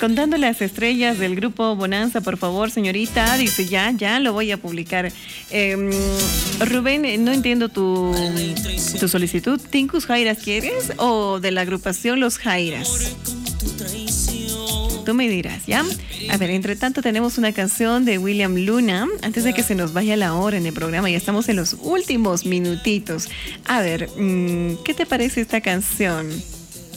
Contando las estrellas del grupo Bonanza, por favor, señorita. Dice, ya lo voy a publicar. Rubén, no entiendo tu solicitud. ¿Tincus Jairas quieres o de la agrupación Los Jairas? Tú me dirás, ¿ya? A ver, entre tanto tenemos una canción de William Luna. Antes de que se nos vaya la hora en el programa, ya estamos en los últimos minutitos. A ver, ¿qué te parece esta canción?